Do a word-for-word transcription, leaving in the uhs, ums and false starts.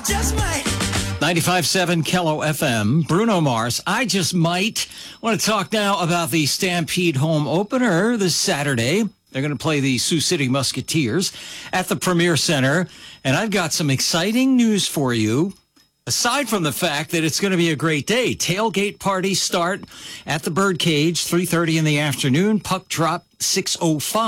just might. ninety-five point seven Kello F M. Bruno Mars, I Just Might. I want to talk now about the Stampede home opener this Saturday. They're going to play the Sioux City Musketeers at the Premier Center. And I've got some exciting news for you. Aside from the fact that it's going to be a great day, tailgate parties start at the Birdcage, three thirty in the afternoon, puck drop six oh five.